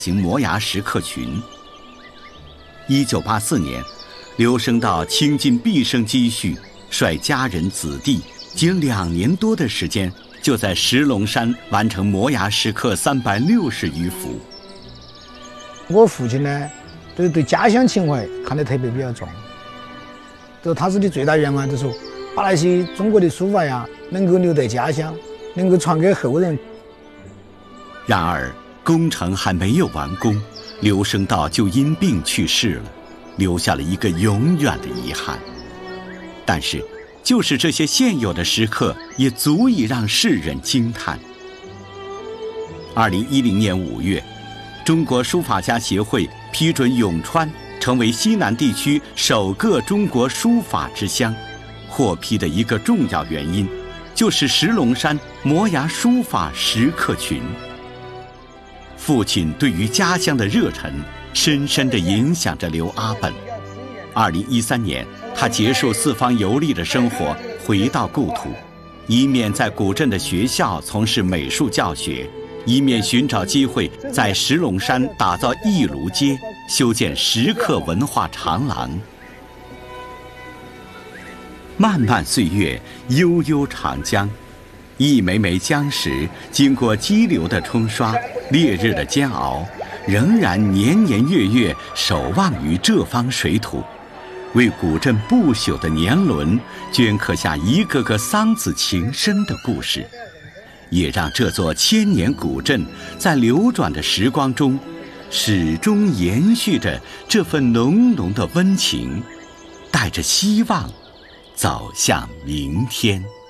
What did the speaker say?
行摩崖石刻群。1984年，刘声道倾尽毕生积蓄，率家人子弟，仅2年多的时间，就在石龙山完成摩崖石刻360余幅。 我父亲呢，对家乡情怀看得特别比较重。他的最大愿望就是说，把那些中国的书法呀，能够留在家乡，能够传给后人。 然而，工程还没有完工，刘声道就因病去世了，留下了一个永远的遗憾。但是，就是这些现有的石刻，也足以让世人惊叹。2010年5月，中国书法家协会批准永川成为西南地区首个中国书法之乡。获批的一个重要原因，就是石龙山摩崖书法石刻群。父亲对于家乡的热忱，深深地影响着刘阿本。2013年，他结束四方游历的生活，回到故土，一面在古镇的学校从事美术教学，一面寻找机会在石龙山打造一炉街，修建石刻文化长廊。漫漫岁月，悠悠长江，一枚枚江石经过激流的冲刷，烈日的煎熬，仍然年年月月守望于这方水土，为古镇不朽的年轮镌刻下一个个桑梓情深的故事，也让这座千年古镇在流转的时光中，始终延续着这份浓浓的温情，带着希望走向明天。